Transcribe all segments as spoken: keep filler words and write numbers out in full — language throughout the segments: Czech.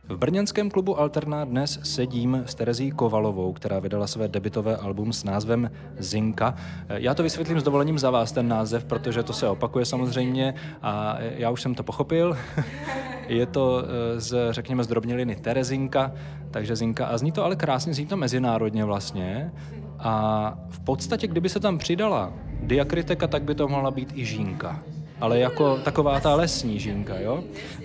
V brněnském klubu Alterna dnes sedím s Terezí Kovalovou, která vydala své debutové album s názvem Zinka. Já to vysvětlím s dovolením za vás, ten název, protože to se opakuje samozřejmě a já už jsem to pochopil. Je to z, řekněme, zdrobněliny Terezinka, takže Zinka. A zní to ale krásně, zní to mezinárodně vlastně. A v podstatě, kdyby se tam přidala diakriteka, tak by to mohla být i žínka. Ale jako taková ta lesní žínka, jo?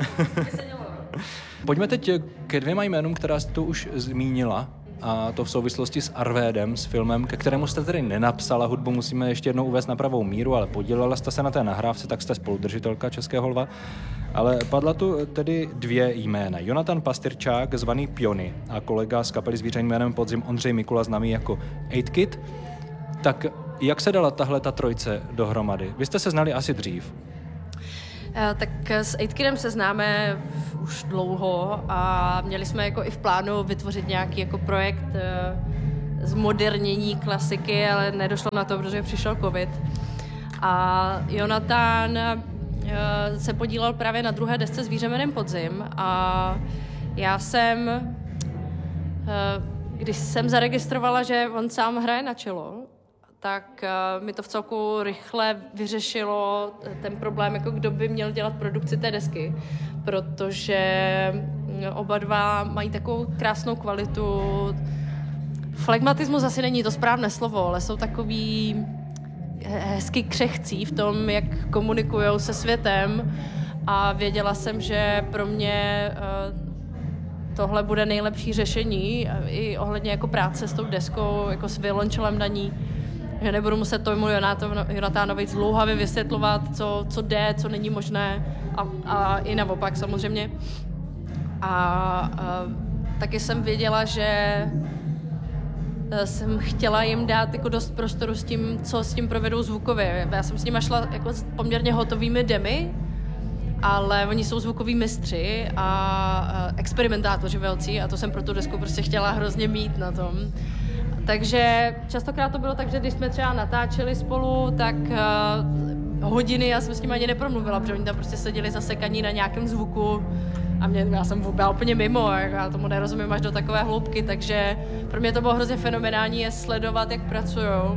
Pojďme teď ke dvěma jménům, která jste tu už zmínila, a to v souvislosti s Arvédem, s filmem, ke kterému jste tedy nenapsala hudbu, musíme ještě jednou uvést na pravou míru, ale podílela jste se na té nahrávce, tak jste spoludržitelka Českého lva. Ale padla tu tedy dvě jména. Jonatan Pastyrčák, zvaný Piony, a kolega z kapely Zvířeň jménem Podzim Ondřej Mikula, známý jako Eight Kid. Tak jak se dala tahle ta trojce dohromady? Vy jste se znali asi dřív. Tak s Eight Kidem se známe už dlouho a měli jsme jako i v plánu vytvořit nějaký jako projekt zmodernění klasiky, ale nedošlo na to, protože přišel covid. A Jonatan se podílel právě na druhé desce Zvíře jménem Podzim a já jsem, když jsem zaregistrovala, že on sám hraje na čelo, tak mi to v celku rychle vyřešilo ten problém, jako kdo by měl dělat produkci té desky, protože oba dva mají takovou krásnou kvalitu. Flegmatismus asi není to správné slovo, ale jsou takový hezky křehcí v tom, jak komunikujou se světem a věděla jsem, že pro mě tohle bude nejlepší řešení i ohledně jako práce s tou deskou, jako s violončelem na ní. Že nebudu muset tomu Jonatánovi zdlouhavě vysvětlovat, co, co jde, co není možné a, a i naopak samozřejmě. A, a taky jsem věděla, že jsem chtěla jim dát jako dost prostoru s tím, co s tím provedou zvukově. Já jsem s nima šla jako s poměrně hotovými demy, ale oni jsou zvukoví mistři a experimentátoři velcí a to jsem pro tu desku prostě chtěla hrozně mít na tom. Takže častokrát to bylo tak, že když jsme třeba natáčeli spolu, tak uh, hodiny já jsem s nimi ani nepromluvila, protože oni tam prostě seděli zasekaní na nějakém zvuku a mě, já jsem byla úplně mimo, já tomu nerozumím až do takové hloubky, takže pro mě to bylo hrozně fenomenální je sledovat, jak pracujou.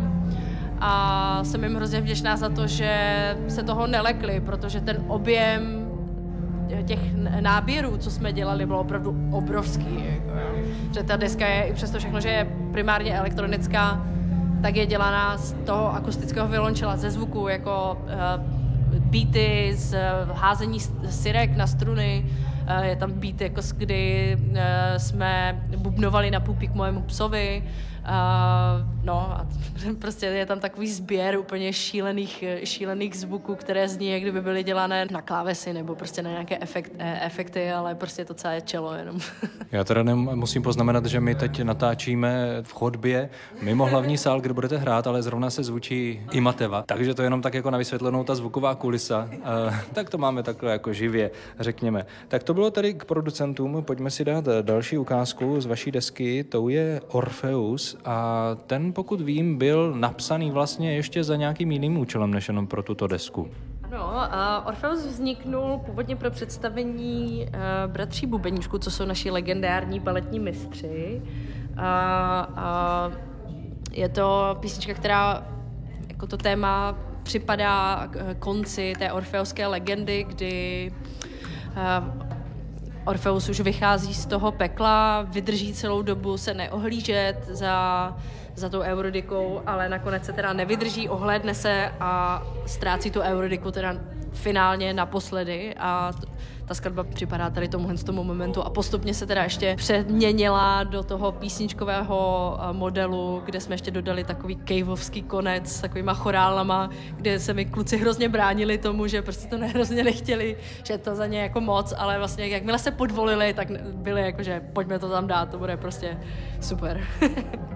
A jsem jim hrozně vděčná za to, že se toho nelekli, protože ten objem těch náběrů, co jsme dělali, bylo opravdu obrovský. Jako, že ta deska je, i přesto všechno, že je primárně elektronická, tak je dělaná z toho akustického violončela, ze zvuku, jako uh, beaty, z uh, házení syrek na struny, uh, je tam beat, jako kdy uh, jsme bubnovali na pupík mojemu psovi, Uh, no a prostě je tam takový sběr úplně šílených, šílených zvuků, které zní, jak kdyby byly dělané na klávesy nebo prostě na nějaké efekt, efekty, ale prostě to celé čelo jenom. Já teda musím poznamenat, že my teď natáčíme v chodbě mimo hlavní sál, kde budete hrát, ale zrovna se zvučí Imateva, takže to jenom tak jako na vysvětlenou ta zvuková kulisa. Uh, tak to máme takhle jako živě, řekněme. Tak to bylo tady k producentům, pojďme si dát další ukázku z vaší desky, tou je Orfeus. A ten, pokud vím, byl napsaný vlastně ještě za nějakým jiným účelem, než jenom pro tuto desku. Ano, uh, Orfeus vzniknul původně pro představení uh, bratří Bubeníčků, co jsou naši legendární baletní mistři. Uh, uh, je to písnička, která jako to téma připadá k konci té orfeovské legendy, kdy uh, Orfeus už vychází z toho pekla, vydrží celou dobu se neohlížet za, za tou Euridikou, ale nakonec se teda nevydrží, ohlédne se a ztrácí tu Euridiku teda finálně naposledy a ta skladba připadá tady tomuhle z tomu momentu a postupně se teda ještě přeměnila do toho písničkového modelu, kde jsme ještě dodali takový caveovský konec s takovýma chorálama, kde se mi kluci hrozně bránili tomu, že prostě to hrozně nechtěli, že to za ně jako moc, ale vlastně jakmile se podvolili, tak byli jako, že pojďme to tam dát, to bude prostě super.